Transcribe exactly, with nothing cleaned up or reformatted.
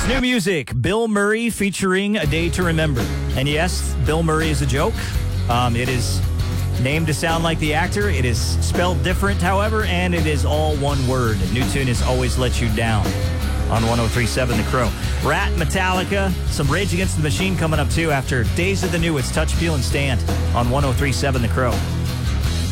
It's new music. Bill Murray featuring A Day to Remember. And yes, Bill Murray is a joke. Um, it is named to sound like the actor. It is spelled different, however, and it is all one word. New tune is Always Let You Down on one oh three point seven The Crow. Rat, Metallica, some Rage Against the Machine coming up too after Days of the New. It's Touch, Feel, and Stand on one oh three point seven The Crow.